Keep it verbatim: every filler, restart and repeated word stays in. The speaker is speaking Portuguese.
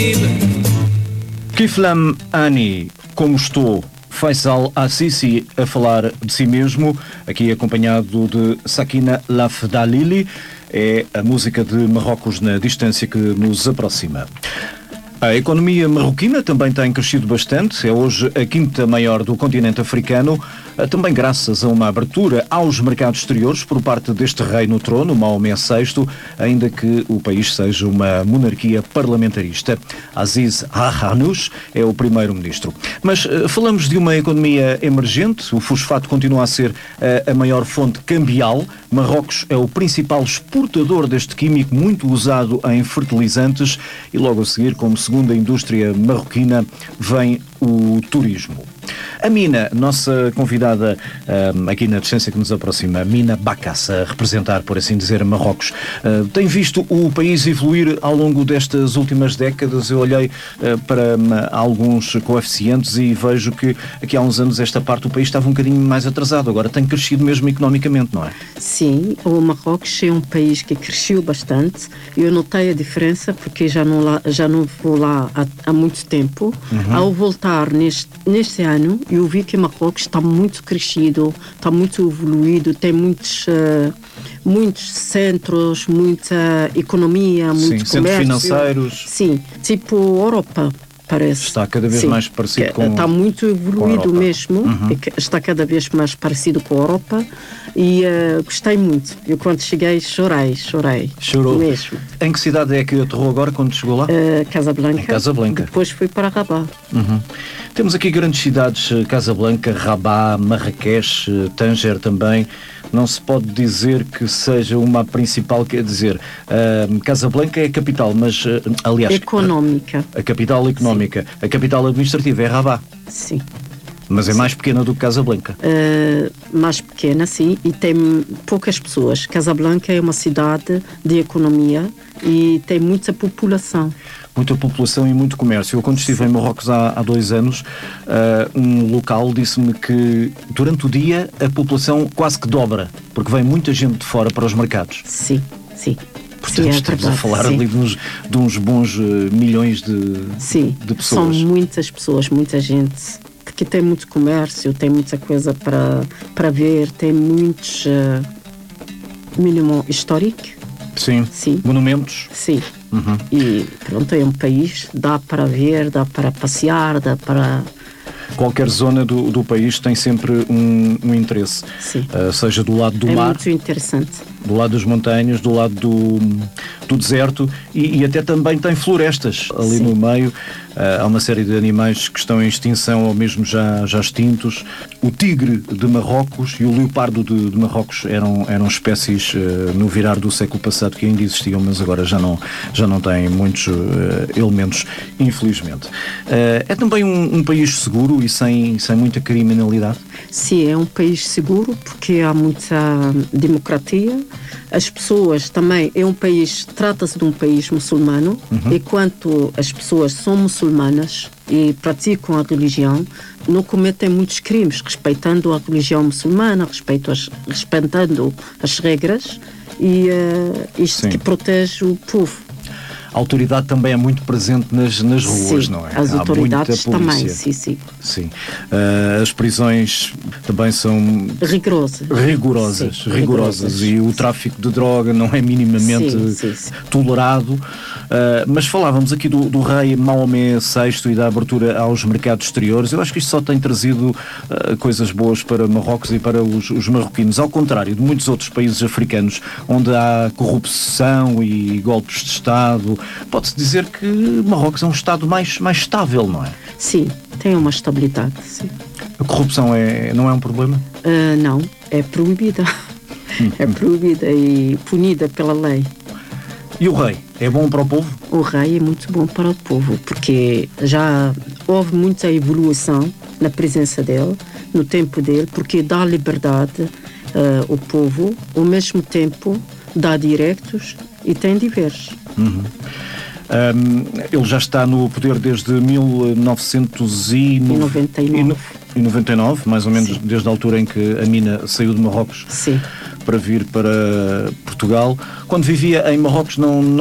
Kiflam Ani, como estou? Faisal Assisi a falar de si mesmo, aqui acompanhado de Sakina Lafdalili. É a música de Marrocos na distância que nos aproxima. A economia marroquina também tem crescido bastante, é hoje a quinta maior do continente africano, também graças a uma abertura aos mercados exteriores por parte deste rei no trono, Maomé sexto, ainda que o país seja uma monarquia parlamentarista. Aziz Al-Hanouch é o primeiro-ministro. Mas uh, falamos de uma economia emergente, o fosfato continua a ser uh, a maior fonte cambial. Marrocos é o principal exportador deste químico muito usado em fertilizantes e logo a seguir, como segunda indústria marroquina, vem o turismo. A Mina, nossa convidada um, aqui na distância que nos aproxima, Mina Bacassa, a representar, por assim dizer, Marrocos, uh, tem visto o país evoluir ao longo destas últimas décadas. Eu olhei uh, para um, alguns coeficientes e vejo que aqui há uns anos esta parte do país estava um bocadinho mais atrasado, agora tem crescido mesmo economicamente, não é? Sim, o Marrocos é um país que cresceu bastante. Eu notei a diferença porque já não, lá, já não vou lá há, há muito tempo. Uhum. Ao voltar neste, neste ano, eu vi que Marrocos está muito crescido, está muito evoluído, tem muitos, uh, muitos centros, muita economia, Sim, muito centros comércio. financeiros. Sim, tipo Europa, parece. Está cada vez Sim, mais parecido com Está muito evoluído mesmo, uhum. Está cada vez mais parecido com a Europa e uh, gostei muito. Eu quando cheguei chorei, chorei. Chorou? Mesmo. Em que cidade é que aterrou agora quando chegou lá? Uh, Casablanca. Em Casablanca. Depois fui para Rabat. Uhum. Temos aqui grandes cidades, Casablanca, Rabat, Marrakech, Tanger também. Não se pode dizer que seja uma principal, quer dizer, uh, Casablanca é a capital, mas, uh, aliás... Económica. A, a capital económica. Sim. A capital administrativa é Rabat. Sim. Mas é sim. mais pequena do que Casablanca. Uh, mais pequena, sim, e tem poucas pessoas. Casablanca é uma cidade de economia e tem muita população. Muita população e muito comércio. Eu, quando estive em Marrocos há, há dois anos, uh, um local disse-me que durante o dia a população quase que dobra, porque vem muita gente de fora para os mercados. Sim, sim. Portanto, sim, é estamos verdade, a falar sim. ali de uns, de uns bons uh, milhões de, sim, de pessoas. São muitas pessoas, muita gente, porque tem muito comércio, tem muita coisa para, para ver, tem muitos uh, monuments históricos. Sim. Sim, monumentos. Sim. Uhum. E pronto, é um país, dá para ver, dá para passear, dá para... Qualquer zona do, do país tem sempre um, um interesse. Sim. Uh, seja do lado do é mar... É muito interessante. Do lado das montanhas, do lado do, do deserto e, e até também tem florestas ali Sim. no meio. Uh, há uma série de animais que estão em extinção ou mesmo já, já extintos. O tigre de Marrocos e o leopardo de, de Marrocos eram, eram espécies uh, no virar do século passado que ainda existiam, mas agora já não, já não têm muitos uh, elementos, infelizmente. Uh, é também um, um país seguro e sem, sem muita criminalidade? Sim, é um país seguro porque há muita democracia. As pessoas também, é um país, trata-se de um país muçulmano, uhum. enquanto as pessoas são muçulmanas e praticam a religião, não cometem muitos crimes, respeitando a religião muçulmana, respeito as, respeitando as regras e uh, isto Sim. que protege o povo. A autoridade também é muito presente nas, nas ruas, sim, não é? As Há autoridades muita também, sim, sim. sim. Uh, as prisões também são... Rigorosas. Rigorosas, sim, rigorosas. rigorosas. E o tráfico de droga não é minimamente sim, sim, sim. tolerado. Uh, mas falávamos aqui do, do rei Maomé sexto e da abertura aos mercados exteriores. Eu acho que isto só tem trazido uh, coisas boas para Marrocos e para os, os marroquinos. Ao contrário de muitos outros países africanos, onde há corrupção e golpes de Estado, pode-se dizer que Marrocos é um Estado mais, mais estável, não é? Sim, tem uma estabilidade, sim. A corrupção é, não é um problema? Uh, não, é proibida. É proibida e punida pela lei. E o rei? É bom para o povo? O rei é muito bom para o povo, porque já houve muita evolução na presença dele, no tempo dele, porque dá liberdade uh, ao povo, ao mesmo tempo dá direitos e tem deveres. Uhum. Um, ele já está no poder desde mil novecentos e noventa e nove, mais ou menos. Sim. Desde a altura em que a Mina saiu de Marrocos. Sim. Para vir para Portugal. Quando vivia em Marrocos não, não